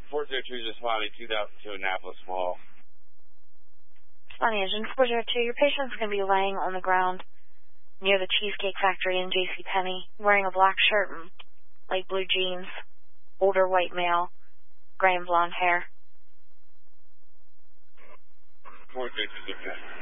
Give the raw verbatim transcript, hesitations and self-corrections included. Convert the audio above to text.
four zero two is responding two thousand two Annapolis Mall. Responding Engine four zero two, your patient's going to be laying on the ground near the Cheesecake Factory in JCPenney, wearing a black shirt and light blue jeans, older white male, gray and blonde hair. four zero two is okay.